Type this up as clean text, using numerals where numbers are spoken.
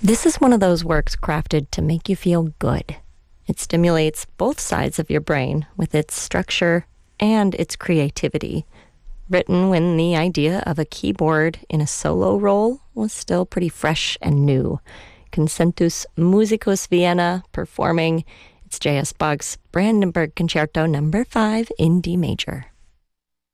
This is one of those works crafted to make you feel good. It stimulates both sides of your brain with its structure and its creativity. Written when the idea of a keyboard in a solo role was still pretty fresh and new. Concentus Musicus Vienna performing. It's J.S. Bach's Brandenburg Concerto No. 5 in D major.